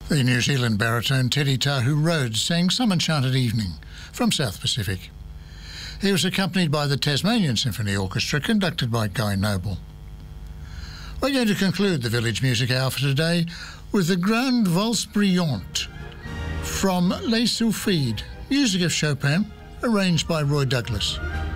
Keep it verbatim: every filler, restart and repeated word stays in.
The New Zealand baritone Teddy Tahu Rhodes sang Some Enchanted Evening from South Pacific. He was accompanied by the Tasmanian Symphony Orchestra, conducted by Guy Noble. We're going to conclude the Village Music Hour for today with the Grande Valse Brillante from Les Sylphides, music of Chopin, arranged by Roy Douglas.